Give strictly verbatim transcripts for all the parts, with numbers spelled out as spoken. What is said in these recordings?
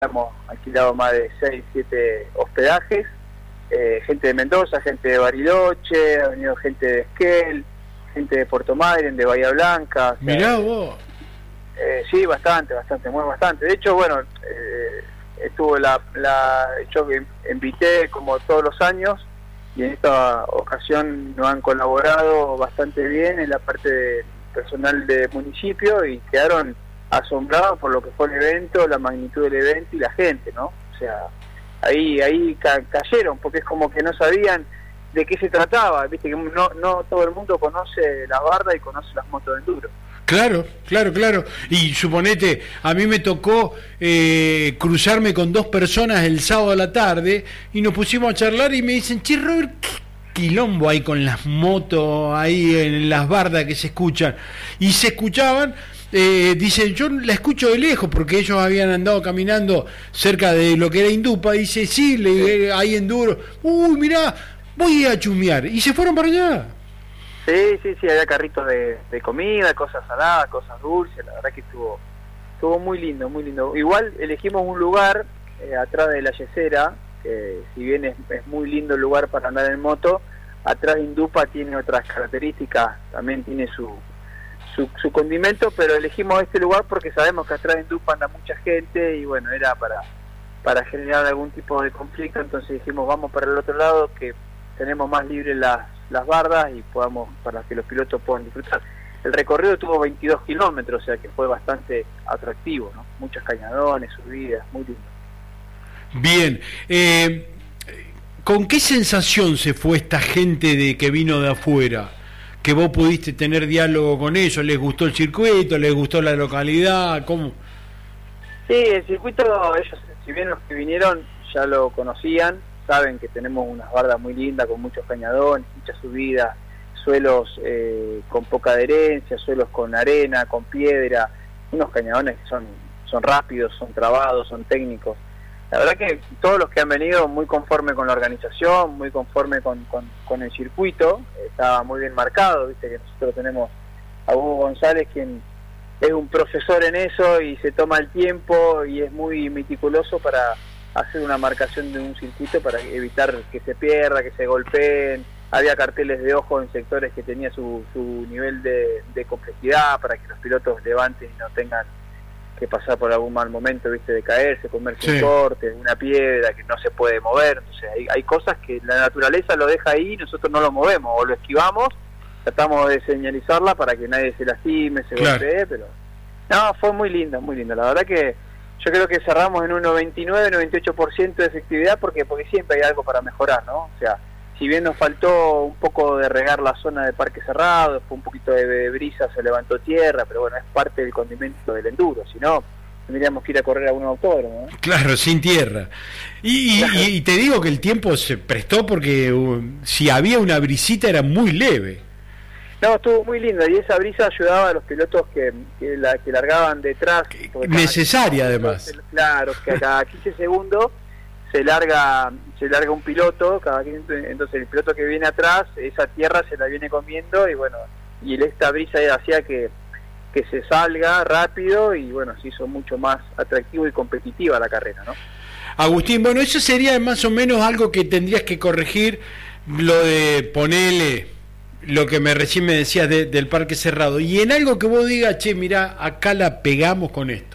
hemos alquilado más de seis, siete hospedajes, eh, gente de Mendoza, gente de Bariloche, ha venido gente de Esquel, gente de Puerto Madryn, de Bahía Blanca. O sea, mirá vos. Eh, sí, bastante, bastante, muy bastante. De hecho, bueno, eh, estuvo la, la, yo que invité como todos los años, y en esta ocasión nos han colaborado bastante bien en la parte de personal del municipio y quedaron asombrados por lo que fue el evento, la magnitud del evento y la gente, ¿no? O sea, ahí ahí ca cayeron, porque es como que no sabían de qué se trataba, viste que no no todo el mundo conoce la barda y conoce las motos de enduro. Claro, claro, claro. Y suponete, a mí me tocó eh, cruzarme con dos personas el sábado a la tarde y nos pusimos a charlar y me dicen, che, Robert, ¿qué quilombo hay con las motos ahí en las bardas que se escuchan? Y se escuchaban, eh, dicen, yo la escucho de lejos porque ellos habían andado caminando cerca de lo que era Indupa. Dice, sí, le, hay enduro. Uy, mirá, voy a chumear. Y se fueron para allá. Sí, sí, sí, había carritos de, de comida, cosas saladas, cosas dulces, la verdad que estuvo estuvo muy lindo, muy lindo. Igual elegimos un lugar eh, atrás de la Yesera, que si bien es, es muy lindo el lugar para andar en moto, atrás de Indupa tiene otras características, también tiene su, su, su condimento, pero elegimos este lugar porque sabemos que atrás de Indupa anda mucha gente y bueno, era para, para generar algún tipo de conflicto, entonces dijimos vamos para el otro lado que tenemos más libre las las bardas y podamos, para que los pilotos puedan disfrutar. El recorrido tuvo veintidós kilómetros, o sea que fue bastante atractivo, ¿no? Muchos cañadones, subidas, muy lindo. Bien, eh, ¿con qué sensación se fue esta gente de que vino de afuera? Que vos pudiste tener diálogo con ellos, ¿les gustó el circuito, les gustó la localidad? ¿Cómo? Sí, el circuito, ellos, si bien los que vinieron ya lo conocían, saben que tenemos unas bardas muy lindas con muchos cañadones, muchas subidas, suelos eh, con poca adherencia, suelos con arena, con piedra, unos cañadones que son, son rápidos, son trabados, son técnicos. La verdad que todos los que han venido muy conforme con la organización, muy conforme con, con, con el circuito, estaba muy bien marcado, viste que nosotros tenemos a Hugo González, quien es un profesor en eso y se toma el tiempo y es muy meticuloso para hacer una marcación de un circuito para evitar que se pierda, que se golpeen. Había carteles de ojo en sectores que tenía su, su nivel de, de complejidad para que los pilotos levanten y no tengan que pasar por algún mal momento, viste, de caerse, comerse sí. un corte, una piedra que no se puede mover. Entonces hay, hay cosas que la naturaleza lo deja ahí y nosotros no lo movemos o lo esquivamos, tratamos de señalizarla para que nadie se lastime, se claro. golpee, pero no, fue muy lindo, muy lindo. La verdad que yo creo que cerramos en un noventa y nueve, noventa y ocho por ciento de efectividad porque porque siempre hay algo para mejorar, ¿no? O sea, si bien nos faltó un poco de regar la zona de parque cerrado, después un poquito de brisa, se levantó tierra, pero bueno, es parte del condimento del enduro, si no, tendríamos que ir a correr a un autódromo, ¿no? Claro, sin tierra. Y, claro. y, y te digo que el tiempo se prestó porque uh, si había una brisita era muy leve. No, estuvo muy lindo y esa brisa ayudaba a los pilotos que, que, la, que largaban detrás. Necesaria además. Claro, que a cada quince segundos se larga se larga un piloto, cada quince, entonces el piloto que viene atrás, esa tierra se la viene comiendo y bueno, y esta brisa hacía que, que se salga rápido y bueno, se hizo mucho más atractivo y competitiva la carrera, ¿no? Agustín, bueno, eso sería más o menos algo que tendrías que corregir, lo de ponerle lo que me recién me decías de, del parque cerrado, y en algo que vos digas, che, mirá, acá la pegamos con esto.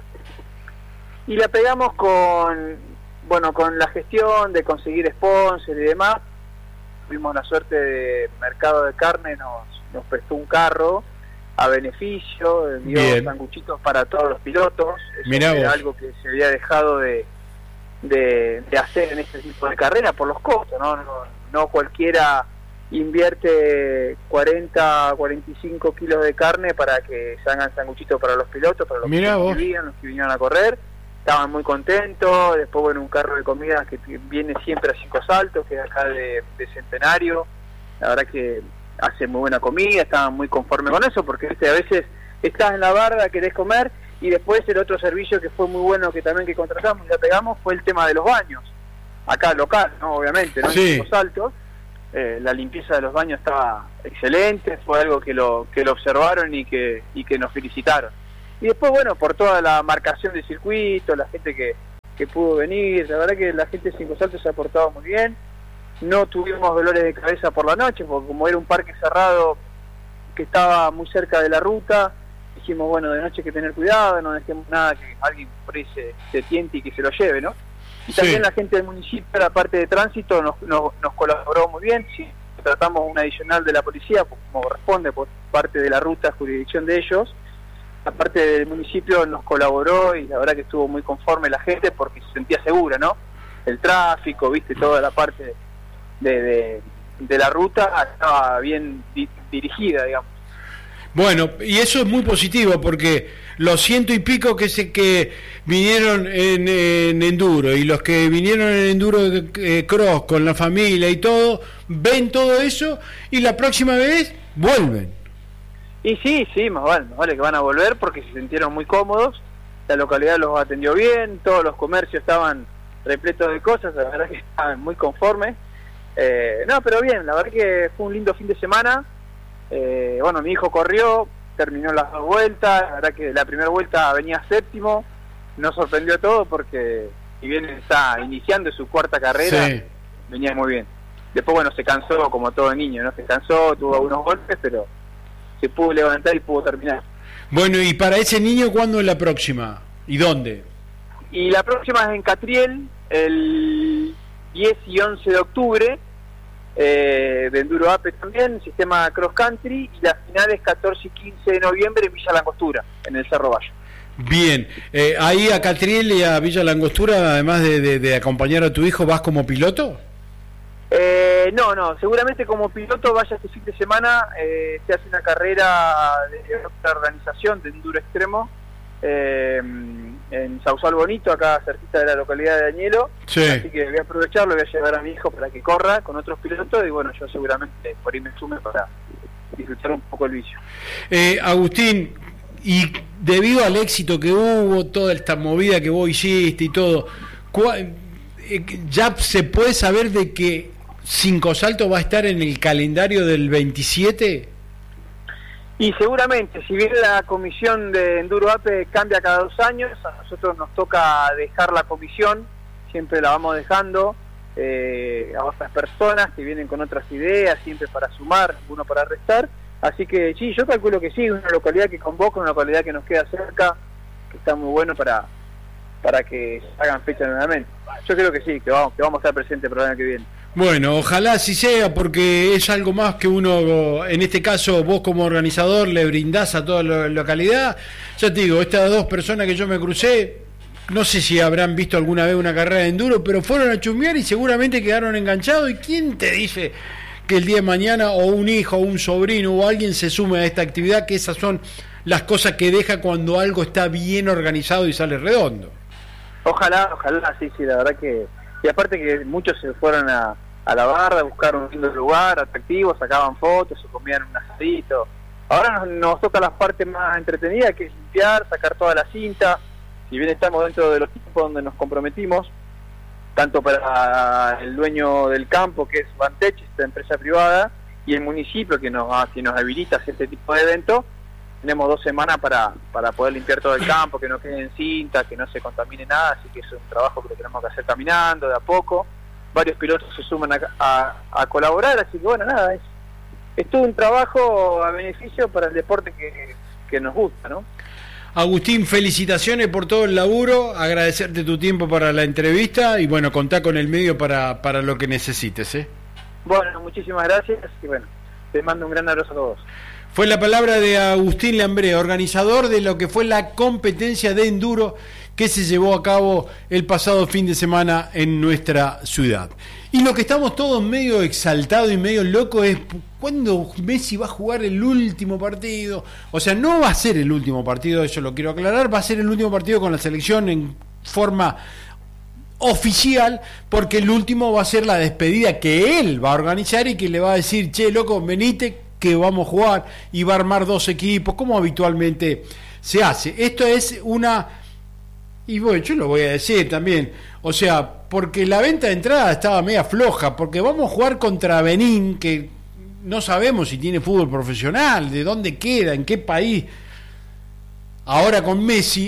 Y la pegamos con, bueno, con la gestión de conseguir sponsor y demás. Tuvimos la suerte de Mercado de Carne, nos, nos prestó un carro a beneficio, dio sanguchitos para todos los pilotos. Eso mirá era vos. Algo que se había dejado de, de, de hacer en este tipo de carrera por los costos, ¿no? No, no cualquiera invierte cuarenta, cuarenta y cinco kilos de carne para que se hagan sanguchitos para los pilotos, para los Mirá que vos. vivían, los que vinieron a correr. Estaban muy contentos. Después, bueno, un carro de comida que viene siempre a Cinco Saltos, que es acá de, de Centenario. La verdad que hace muy buena comida, estaban muy conformes con eso, porque ¿viste? A veces estás en la barda, querés comer, y después el otro servicio que fue muy bueno, que también que contratamos y la pegamos, fue el tema de los baños. Acá local, ¿no? Obviamente, ¿no? Sí. En Cinco Saltos. Eh, la limpieza de los baños estaba excelente, fue algo que lo que lo observaron y que y que nos felicitaron. Y después, bueno, por toda la marcación del circuito, la gente que que pudo venir. La verdad que la gente de Cinco Saltos se ha portado muy bien. No tuvimos dolores de cabeza por la noche, porque como era un parque cerrado que estaba muy cerca de la ruta, dijimos, bueno, de noche hay que tener cuidado, no dejemos nada que alguien por ahí se, se tiente y que se lo lleve, ¿no? Y también sí. La gente del municipio, la parte de tránsito, nos, nos, nos colaboró muy bien. Sí, tratamos un adicional de la policía, como corresponde, por parte de la ruta, jurisdicción de ellos. La parte del municipio nos colaboró y la verdad que estuvo muy conforme la gente porque se sentía segura, ¿no? El tráfico, viste, toda la parte de, de, de la ruta estaba bien di, dirigida, digamos. Bueno, y eso es muy positivo porque los ciento y pico que se que vinieron en, en enduro y los que vinieron en enduro eh, cross con la familia y todo, ven todo eso y la próxima vez vuelven. Y sí, sí, más vale, más vale que van a volver porque se sintieron muy cómodos, la localidad los atendió bien, todos los comercios estaban repletos de cosas, la verdad que estaban muy conformes. Eh, no, pero bien, la verdad que fue un lindo fin de semana. Eh, bueno, mi hijo corrió, terminó las dos vueltas, la verdad que la primera vuelta venía séptimo, nos sorprendió todo porque si bien está iniciando su cuarta carrera, sí. Venía muy bien. Después, bueno, se cansó como todo niño, ¿no? Se cansó, tuvo algunos golpes, pero se pudo levantar y pudo terminar. Bueno, y para ese niño, ¿cuándo es la próxima? ¿Y dónde? Y la próxima es en Catriel, el diez y once de octubre, eh, de Enduro A P E también, sistema cross country, y la final es catorce y quince de noviembre en Villa Langostura, en el Cerro Bayo. Bien, eh, ahí a Catriel y a Villa Langostura, además de, de, de acompañar a tu hijo, ¿vas como piloto? Eh, no, no, seguramente como piloto vaya este fin de semana, eh, se hace una carrera de otra organización de enduro extremo, eh, en Sausal Bonito, acá cerquita de la localidad de Añelo, sí. Así que voy a aprovecharlo, voy a llevar a mi hijo para que corra con otros pilotos y bueno, yo seguramente por ahí me sume para disfrutar un poco el vicio. Eh, Agustín, y debido al éxito que hubo, toda esta movida que vos hiciste y todo, ¿ya se puede saber de que Cinco Saltos va a estar en el calendario del veintisiete? Y seguramente, si bien la comisión de Enduro A P E cambia cada dos años, a nosotros nos toca dejar la comisión, siempre la vamos dejando eh, a otras personas que vienen con otras ideas, siempre para sumar, uno para restar. Así que sí, yo calculo que sí, una localidad que convoca, una localidad que nos queda cerca, que está muy bueno para para que se hagan fecha nuevamente. Yo creo que sí, que vamos, que vamos a estar presentes el programa que viene. Bueno, ojalá así sea, porque es algo más que uno, en este caso vos como organizador le brindás a toda la localidad. Ya te digo, estas dos personas que yo me crucé, no sé si habrán visto alguna vez una carrera de enduro, pero fueron a chusmear y seguramente quedaron enganchados. ¿Y quién te dice que el día de mañana o un hijo o un sobrino o alguien se sume a esta actividad? Que esas son las cosas que deja cuando algo está bien organizado y sale redondo. Ojalá, ojalá, sí, sí, la verdad que... Y aparte que muchos se fueron a, a la barra, buscaron un lindo lugar, atractivo, sacaban fotos, se comían un asadito. Ahora nos, nos toca la parte más entretenida, que es limpiar, sacar toda la cinta. Si bien estamos dentro de los tiempos donde nos comprometimos, tanto para el dueño del campo, que es Vantech, esta empresa privada, y el municipio que nos, que nos habilita a hacer este tipo de eventos, tenemos dos semanas para, para poder limpiar todo el campo, que no quede en cinta, que no se contamine nada, así que es un trabajo que lo tenemos que hacer caminando, de a poco. Varios pilotos se suman a, a, a colaborar, así que bueno, nada, es, es todo un trabajo a beneficio para el deporte que, que nos gusta, ¿no? Agustín, felicitaciones por todo el laburo, agradecerte tu tiempo para la entrevista y bueno, contá con el medio para, para lo que necesites, ¿eh? Bueno, muchísimas gracias y bueno, te mando un gran abrazo a todos. Fue la palabra de Agustín Lambré, organizador de lo que fue la competencia de enduro que se llevó a cabo el pasado fin de semana en nuestra ciudad. Y lo que estamos todos medio exaltados y medio locos es cuándo Messi va a jugar el último partido. O sea, no va a ser el último partido, eso lo quiero aclarar, va a ser el último partido con la selección en forma oficial, porque el último va a ser la despedida que él va a organizar y que le va a decir, che, loco, venite, que vamos a jugar, y va a armar dos equipos, como habitualmente se hace. Esto es una... Y bueno, yo lo voy a decir también, o sea, porque la venta de entrada estaba media floja, porque vamos a jugar contra Benín, que no sabemos si tiene fútbol profesional, de dónde queda, en qué país. Ahora con Messi,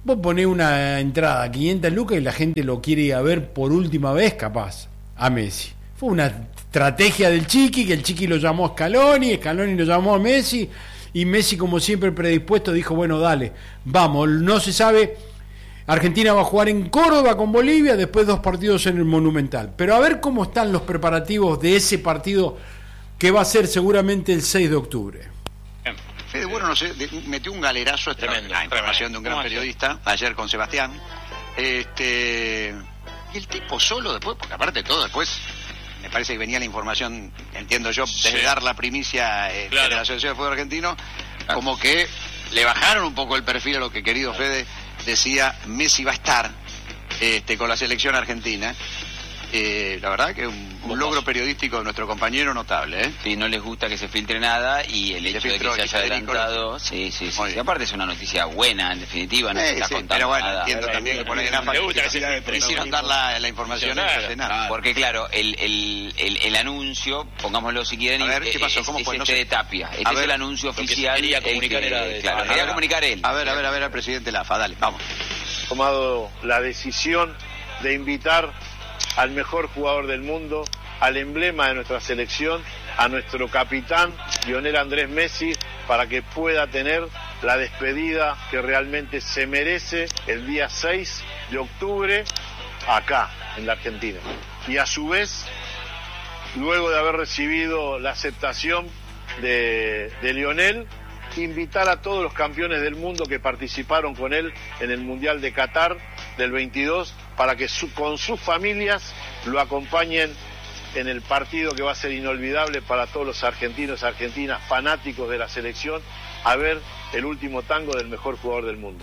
vos ponés una entrada a quinientas lucas y la gente lo quiere ir a ver por última vez, capaz, a Messi. Fue una estrategia del Chiqui, que el Chiqui lo llamó a Scaloni, Scaloni lo llamó a Messi, y Messi, como siempre predispuesto, dijo, bueno, dale, vamos, no se sabe... Argentina va a jugar en Córdoba con Bolivia, después dos partidos en el Monumental. Pero a ver cómo están los preparativos de ese partido que va a ser seguramente el seis de octubre. Fede, bueno, no sé, metió un galerazo, esta la información de un gran periodista, ayer con Sebastián. Este, y el tipo solo después, porque aparte de todo, después me parece que venía la información, entiendo yo, sí. de dar la primicia eh, claro. de la Asociación de Fútbol Argentino, como que le bajaron un poco el perfil a lo que querido Fede decía, Messi va a estar este, con la selección argentina. Eh, la verdad que es un, un logro periodístico de nuestro compañero notable, ¿eh? Sí, no les gusta que se filtre nada y el hecho de que se haya adelantado, sí, sí, sí, sí. Aparte es una noticia buena, en definitiva, no sí, se está sí, contando pero bueno, nada. entiendo también que por ahí en AFA quisieron dar la, la información claro, de nada. porque claro, el, el, el, el anuncio, pongámoslo si quieren, a ver, ¿qué pasó? ¿Cómo es, fue? es No este sé. de Tapia, este A es ver, el anuncio oficial. Quería comunicar que, era de, claro, a quería ver, comunicar él. A ver, a ver, a ver al presidente de la AFA, dale, vamos. Tomado la decisión de invitar al mejor jugador del mundo, al emblema de nuestra selección, a nuestro capitán Lionel Andrés Messi, para que pueda tener la despedida que realmente se merece el día seis de octubre acá, en la Argentina. Y a su vez, luego de haber recibido la aceptación de, de Lionel, invitar a todos los campeones del mundo que participaron con él en el Mundial de Qatar del veintidós para que su, con sus familias lo acompañen en el partido que va a ser inolvidable para todos los argentinos y argentinas fanáticos de la selección, a ver el último tango del mejor jugador del mundo.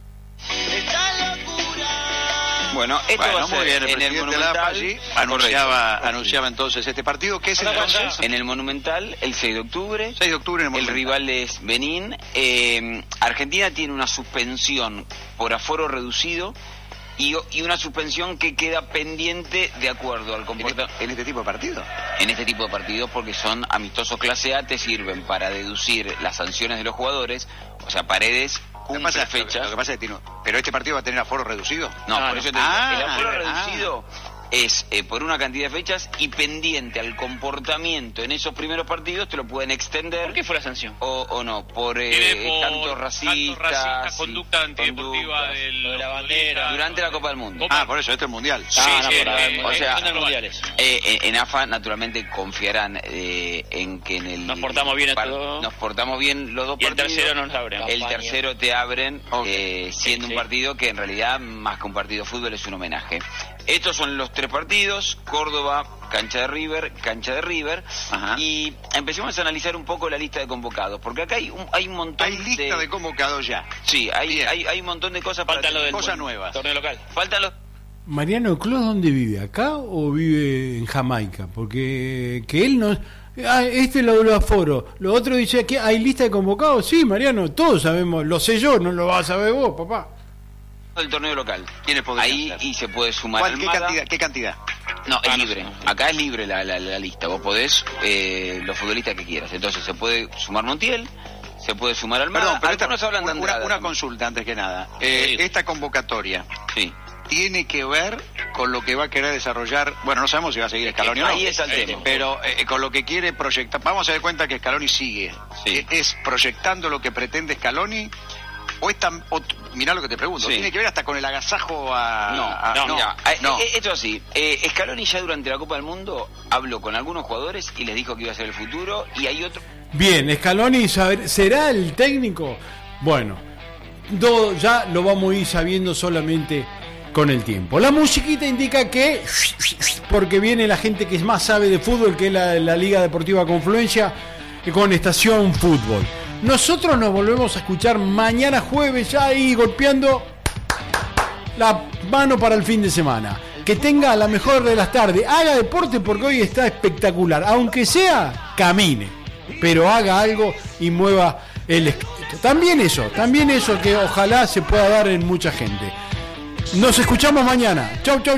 Bueno, esto Bueno, va a ser muy bien, el en el presidente de la AFA Monumental. allí anunciaba, anunciaba entonces este partido, que es entonces En el Monumental, el seis de octubre. seis de octubre en el El Monumental. rival es Benín. Eh, Argentina tiene una suspensión por aforo reducido y, y una suspensión que queda pendiente de acuerdo al en, comportamiento. en este tipo de partido. En este tipo de partidos, porque son amistosos clase A, te sirven para deducir las sanciones de los jugadores. O sea, Paredes Lo que cumple pasa, fechas. lo que pasa es que tiene, pero este partido va a tener aforo reducido. No, Ah, por no. eso te digo, Ah, el aforo ah. reducido es eh, por una cantidad de fechas y pendiente al comportamiento en esos primeros partidos te lo pueden extender. ¿Por qué fue la sanción? O, o no, por eh, Tiene por tanto racistas, tanto racista, y conducta antideportiva conductas. del- Lo de la bandera. Durante la Copa del Mundo. Copa- Ah, por eso, este es el Mundial. Sí, Ah, no, sí, por la- eh, o eh, sea, en el mundiales. Eh, en, en AFA naturalmente confiarán eh, en que en el Nos portamos bien par- estos dos. nos portamos bien los dos Y el partidos. tercero nos abren. El Campaña. tercero te abren eh, siendo Sí, sí. un partido que en realidad más que un partido de fútbol es un homenaje. Estos son los tres partidos: Córdoba, cancha de River, cancha de River. Ajá. Y empecemos a analizar un poco la lista de convocados, porque acá hay un, hay un montón Hay lista de convocados ya. Sí, hay, Bien. hay, hay un montón de cosas para Falta lo del Cosas bueno, nuevas. torneo local. Faltan los Mariano Clos, ¿dónde vive? ¿Acá o vive en Jamaica? Porque que él no... Ah, este lo del aforo. Lo otro dice que hay lista de convocados. Sí, Mariano, todos sabemos. Lo sé yo, no lo vas a saber vos, papá. del torneo local. ¿Quiénes podrían Ahí ser? y se puede sumar ¿Cuál, qué, Almada. cantidad, ¿Qué cantidad? No, es Ah, no libre. sé. Acá es libre la, la, la lista. Vos podés eh, los futbolistas que quieras. Entonces se puede sumar Montiel, se puede sumar Almada. Perdón, pero Algunos esta, hablan de una, Andrada una también. consulta antes que nada. Eh, Sí. Esta convocatoria Sí. tiene que ver con lo que va a querer desarrollar. Bueno, no sabemos si va a seguir Scaloni o no. Ahí está el Ahí tema. Pero eh, con lo que quiere proyectar. Vamos a dar cuenta que Scaloni sigue. Sí. Eh, ¿Es proyectando lo que pretende Scaloni? ¿O es tan.? O, mirá lo que te pregunto. Sí. ¿Tiene que ver hasta con el agasajo a.? No, a- no, mira, eh, no. eh, esto así. Eh, Scaloni ya durante la Copa del Mundo habló con algunos jugadores y les dijo que iba a ser el futuro, y hay otros. Bien, Scaloni saber- será el técnico. Bueno, do- ya lo vamos a ir sabiendo solamente con el tiempo. La musiquita indica que, porque viene la gente que más sabe de fútbol, que es la, la Liga Deportiva Confluencia, y con Estación Fútbol. Nosotros nos volvemos a escuchar mañana jueves, ya ahí golpeando la mano para el fin de semana. Que tenga la mejor de las tardes. Haga deporte porque hoy está espectacular. Aunque sea, camine. Pero haga algo y mueva el esqueleto. También eso, también eso que ojalá se pueda dar en mucha gente. Nos escuchamos mañana. Chau, chau.